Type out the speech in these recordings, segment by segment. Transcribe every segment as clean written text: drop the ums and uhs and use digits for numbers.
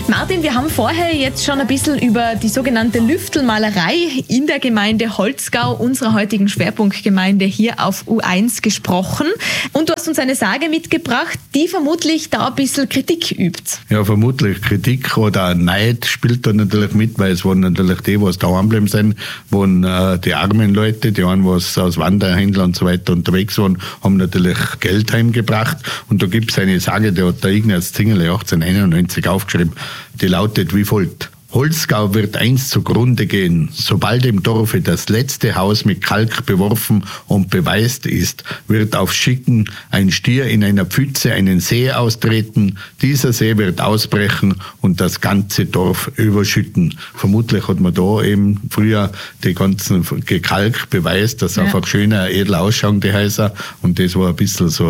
Martin, wir haben vorher jetzt schon ein bisschen über die sogenannte Lüftelmalerei in der Gemeinde Holzgau, unserer heutigen Schwerpunktgemeinde hier auf U1 gesprochen. Und du hast uns eine Sage mitgebracht, die vermutlich da ein bisschen Kritik übt. Ja, vermutlich Kritik oder Neid spielt da natürlich mit, weil es waren natürlich die, was daheim geblieben sind, waren die armen Leute, die einen, was aus Wanderhändlern und so weiter unterwegs waren, haben natürlich Geld heimgebracht. Und da gibt es eine Sage, die hat der Ignaz Zingerle 1891 aufgeschrieben, die lautet wie folgt: Holzgau wird einst zugrunde gehen, sobald im Dorfe das letzte Haus mit Kalk beworfen und beweist ist, wird auf Schicken ein Stier in einer Pfütze einen See austreten, dieser See wird ausbrechen und das ganze Dorf überschütten. Vermutlich hat man da eben früher die ganzen gekalkt beweist, dass einfach schöner, edler ausschauen die Häuser, und das war ein bisschen so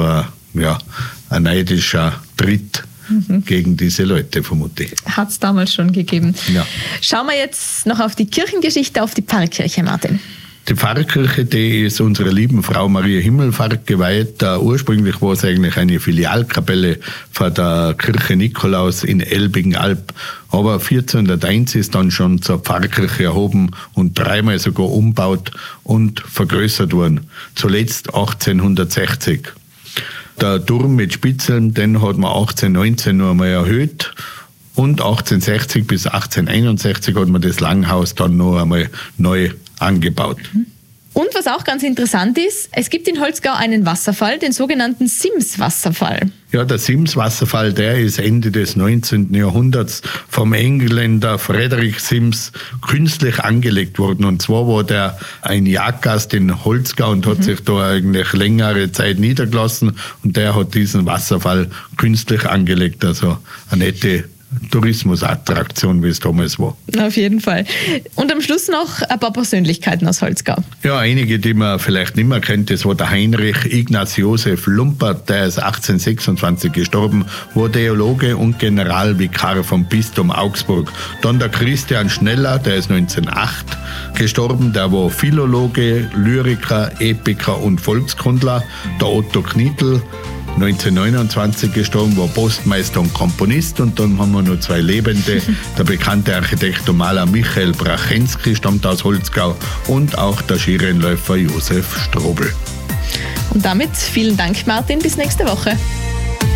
ein neidischer Tritt gegen diese Leute, vermute ich. Hat es damals schon gegeben. Ja. Schauen wir jetzt noch auf die Kirchengeschichte, auf die Pfarrkirche, Martin. Die Pfarrkirche, die ist unserer lieben Frau Maria Himmelfahrt geweiht. Ursprünglich war es eigentlich eine Filialkapelle von der Kirche Nikolaus in Elbing-Alb. Aber 1401 ist dann schon zur Pfarrkirche erhoben und dreimal sogar umbaut und vergrößert worden. Zuletzt 1860. Der Turm mit Spitzeln, den hat man 1819 nur einmal erhöht, und 1860 bis 1861 hat man das Langhaus dann noch einmal neu angebaut. Und was auch ganz interessant ist, es gibt in Holzgau einen Wasserfall, den sogenannten Sims-Wasserfall. Ja, der Sims-Wasserfall, der ist Ende des 19. Jahrhunderts vom Engländer Frederick Sims künstlich angelegt worden. Und zwar war der ein Jagdgast in Holzgau und hat sich da eigentlich längere Zeit niedergelassen, und der hat diesen Wasserfall künstlich angelegt. Also eine nette Tourismusattraktion, wie es damals war. Auf jeden Fall. Und am Schluss noch ein paar Persönlichkeiten aus Holzgau. Ja, einige, die man vielleicht nicht mehr kennt, das war der Heinrich Ignaz Josef Lumpert, der ist 1826 gestorben, war Theologe und Generalvikar vom Bistum Augsburg. Dann der Christian Schneller, der ist 1908 gestorben, der war Philologe, Lyriker, Epiker und Volkskundler. Der Otto Knittel, 1929 gestorben, war Postmeister und Komponist. Und dann haben wir noch zwei Lebende. Der bekannte Architekt und Maler Michael Brachensky stammt aus Holzgau, und auch der Skirennläufer Josef Strobel. Und damit vielen Dank, Martin. Bis nächste Woche.